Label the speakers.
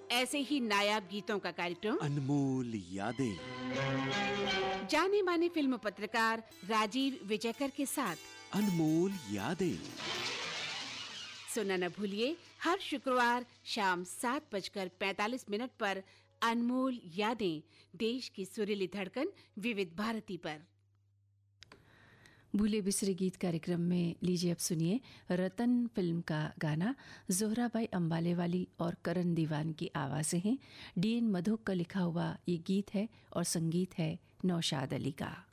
Speaker 1: ऐसे ही नायाब गीतों का कार्यक्रम
Speaker 2: अनमोल यादें।
Speaker 1: जाने माने फिल्म पत्रकार राजीव विजयकर के साथ
Speaker 2: अनमोल यादें
Speaker 1: सुनना न भूलिए, हर शुक्रवार शाम 7:45 पर अनमोल यादें, देश की सुरीली धड़कन विविध भारती पर।
Speaker 3: भूले बिसरे गीत कार्यक्रम में लीजिए अब सुनिए रतन फिल्म का गाना। जोहराबाई अंबाले वाली और करण दीवान की आवाज़ें हैं। DN मधुक का लिखा हुआ ये गीत है और संगीत है नौशाद अली का।